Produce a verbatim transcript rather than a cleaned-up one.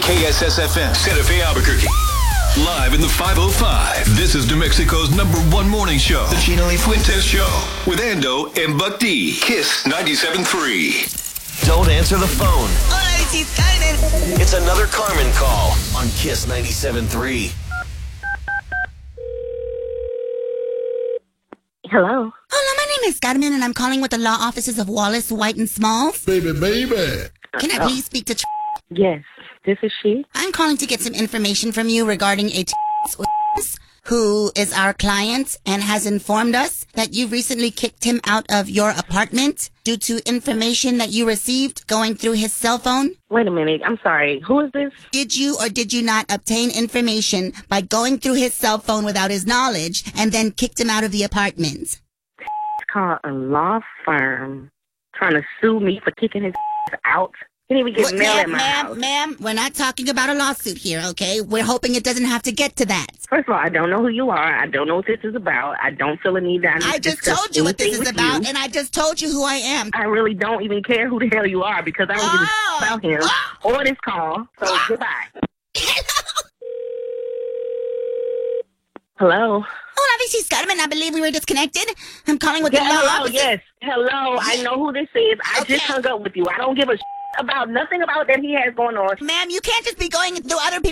K S S F M, Santa Fe, Albuquerque. Live in the five oh five. This is New Mexico's number one morning show. The Chino y Fuentes Show. With Ando and Buck D. Kiss ninety-seven point three. Don't answer the phone. Hola, this is Carmen. It's another Carmen call on Kiss ninety-seven point three. Hello. Hola, my name is Carmen, and I'm calling with the law offices of Wallace, White, and Smalls. Baby, baby. Can I please speak to... Tr- Yes, this is she. I'm calling to get some information from you regarding a... T- who is our client and has informed us that you recently kicked him out of your apartment due to information that you received going through his cell phone. Wait a minute. I'm sorry. Who is this? Did you or did you not obtain information by going through his cell phone without his knowledge and then kicked him out of the apartment? It's called a law firm trying to sue me for kicking his out. Can't even get What, mail ma'am, at my ma'am, house. ma'am, we're not talking about a lawsuit here, okay? We're hoping it doesn't have to get to that. First of all, I don't know who you are. I don't know what this is about. I don't feel a need to I just told you what this is about, and I just told you who I am. I really don't even care who the hell you are because I don't give a Oh. shit about him or this call. So goodbye. Hello. Hola, this is Carmen. I believe we were disconnected. I'm calling with Yeah, the law hello, office. yes. Hello. I know who this is. I Okay. just hung up with you. I don't give a shit about nothing about that he has going on. Ma'am, you can't just be going through other people's